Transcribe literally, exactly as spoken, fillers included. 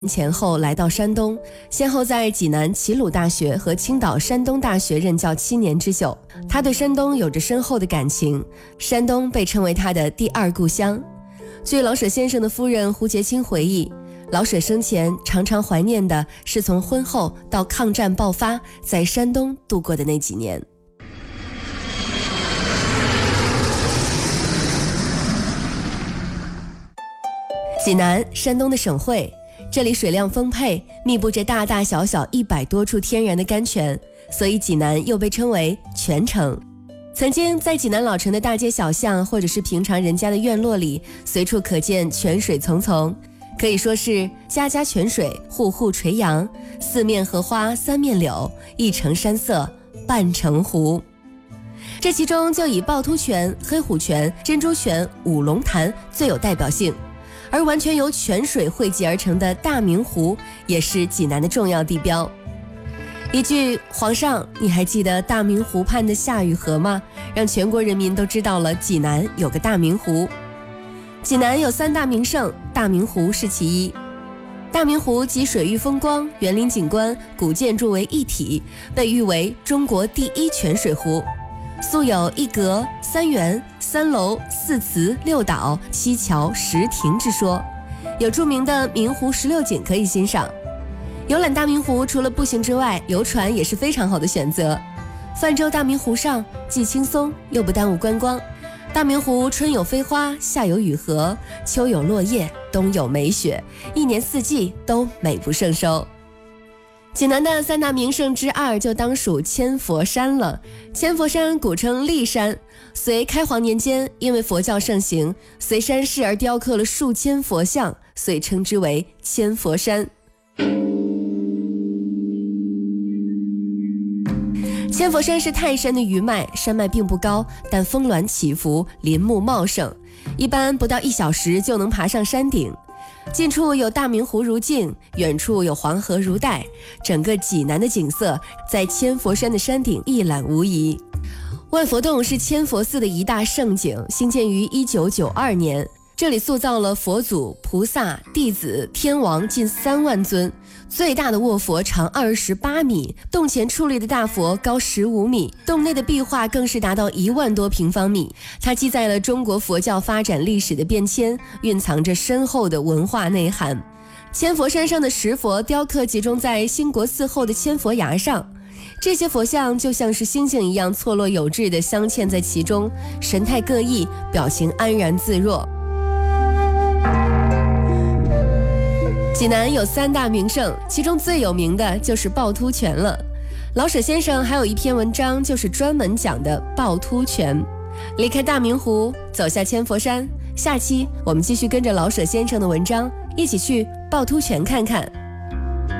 前后来到山东，先后在济南齐鲁大学和青岛山东大学任教七年之久。他对山东有着深厚的感情，山东被称为他的第二故乡。据老舍先生的夫人胡洁清回忆，老舍生前常常怀念的是从婚后到抗战爆发，在山东度过的那几年。济南，山东的省会，这里水量丰沛，密布着大大小小一百多处天然的甘泉，所以济南又被称为泉城。曾经在济南老城的大街小巷，或者是平常人家的院落里，随处可见泉水淙淙，可以说是家家泉水，户户垂杨，四面荷花三面柳，一城山色半城湖。这其中就以趵突泉、黑虎泉、珍珠泉、五龙潭最有代表性。而完全由泉水汇集而成的大明湖也是济南的重要地标。一句皇上，你还记得大明湖畔的夏雨荷吗？让全国人民都知道了济南有个大明湖。济南有三大名胜，大明湖是其一。大明湖集水域风光、园林景观、古建筑为一体，被誉为中国第一泉水湖。素有一阁、三园、三楼、四祠、六岛、七桥、十亭之说，有著名的明湖十六景可以欣赏。游览大明湖除了步行之外，游船也是非常好的选择。泛舟大明湖上，既轻松又不耽误观光。大明湖春有飞花，夏有雨荷，秋有落叶，冬有梅雪，一年四季都美不胜收。济南的三大名胜之二就当属千佛山了。千佛山古称骊山，隋开皇年间因为佛教盛行，随山势而雕刻了数千佛像，所以称之为千佛山。千佛山是泰山的余脉，山脉并不高，但峰峦起伏，林木茂盛，一般不到一小时就能爬上山顶。近处有大明湖如镜，远处有黄河如带，整个济南的景色在千佛山的山顶一览无遗。万佛洞是千佛寺的一大胜景，兴建于一九九二年，这里塑造了佛祖、菩萨、弟子、天王近三万尊，最大的卧佛长二十八米，洞前矗立的大佛高十五米，洞内的壁画更是达到一万多平方米。它记载了中国佛教发展历史的变迁，蕴藏着深厚的文化内涵。千佛山上的石佛雕刻集中在兴国寺后的千佛崖上，这些佛像就像是星星一样错落有致地镶嵌在其中，神态各异，表情安然自若。济南有三大名胜，其中最有名的就是趵突泉了。老舍先生还有一篇文章就是专门讲的趵突泉。离开大明湖，走下千佛山，下期我们继续跟着老舍先生的文章，一起去趵突泉看看。